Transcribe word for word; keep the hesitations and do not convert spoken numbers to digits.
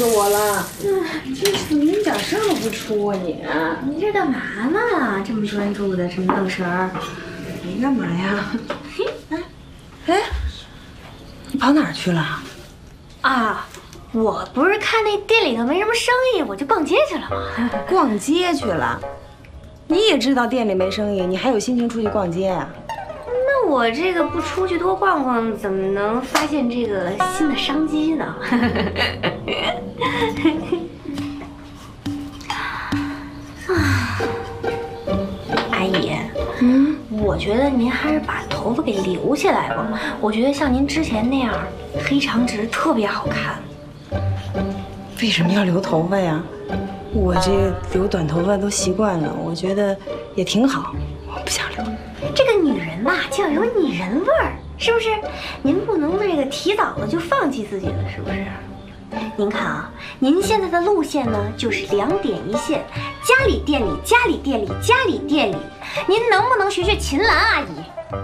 死我了！ 嗯，这次你一点事儿都不出啊你！你这干嘛呢？这么专注的，这么瞪神儿？ 你干嘛呀？哎，哎，你跑哪儿去了？ 啊，我不是看那店里头没什么生意，我就逛街去了嘛。 逛街去了？你也知道店里没生意，你还有心情出去逛街呀？ 那我这个不出去多逛逛，怎么能发现这个新的商机呢？阿姨，嗯，我觉得您还是把头发给留起来吧。我觉得像您之前那样黑长直特别好看。 为什么要留头发呀？我这留短头发都习惯了，我觉得也挺好，我不想留。 这个女人嘛，就要有女人味儿，是不是？您不能这个提早的就放弃自己了，是不是？您看啊，您现在的路线呢，就是两点一线，家里店里，家里店里，家里店里。您能不能学学秦岚阿姨？